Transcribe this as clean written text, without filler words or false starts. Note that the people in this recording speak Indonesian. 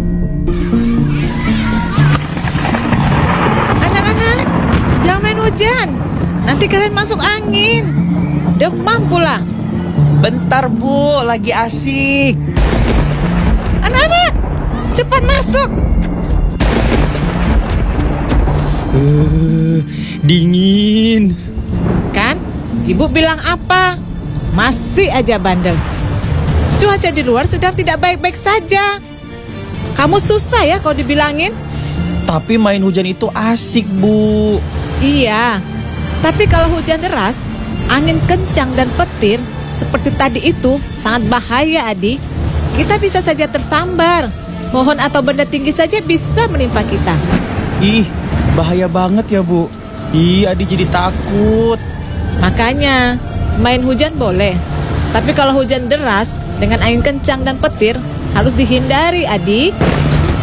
Anak-anak, jangan main hujan. Nanti kalian masuk angin. Demam pula. Bentar Bu, lagi asik. Anak-anak, cepat masuk. Dingin. Kan, ibu bilang apa? Masih aja bandel. Cuaca di luar sedang tidak baik-baik saja. Kamu susah ya kalau dibilangin. Tapi main hujan itu asik Bu. Iya, tapi kalau hujan deras, angin kencang dan petir seperti tadi itu sangat bahaya, Adi. Kita bisa saja tersambar. Pohon atau benda tinggi saja bisa menimpa kita. Ih, bahaya banget ya Bu. Ih, Adi jadi takut. Makanya, main hujan boleh. Tapi kalau hujan deras dengan angin kencang dan petir, harus dihindari, Adi.